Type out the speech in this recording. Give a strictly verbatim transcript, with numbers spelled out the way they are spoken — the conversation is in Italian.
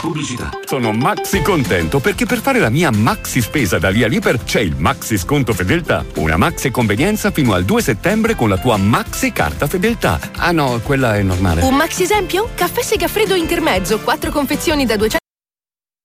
Pubblicità. Sono maxi contento perché per fare la mia maxi spesa da lì a Liper c'è il maxi sconto fedeltà. Una maxi convenienza fino al due settembre con la tua maxi carta fedeltà. Ah no, quella è normale. Un maxi esempio? Caffè Segafredo intermezzo, quattro confezioni da duecento